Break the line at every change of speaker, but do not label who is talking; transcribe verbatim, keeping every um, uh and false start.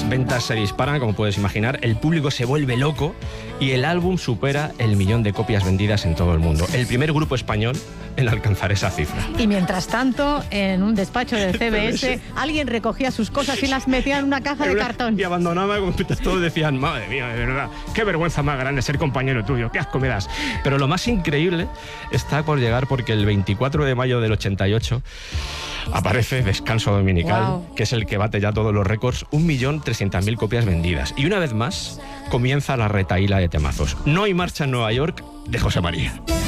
Las ventas se disparan, como puedes imaginar, el público se vuelve loco y el álbum supera el millón de copias vendidas en todo el mundo. El primer grupo español en alcanzar esa cifra.
Y mientras tanto, en un despacho del C B S, alguien recogía sus cosas y las metía en una caja de cartón.
Y abandonaba, todos decían, madre mía, de verdad, qué vergüenza más grande ser compañero tuyo, qué asco me das. Pero lo más increíble está por llegar, porque el veinticuatro de mayo del ochenta y ocho aparece Descanso Dominical, wow, que es el que bate ya todos los récords, un millón trescientas mil copias vendidas. Y una vez más comienza la retahíla de temazos. No hay marcha en Nueva York de José María.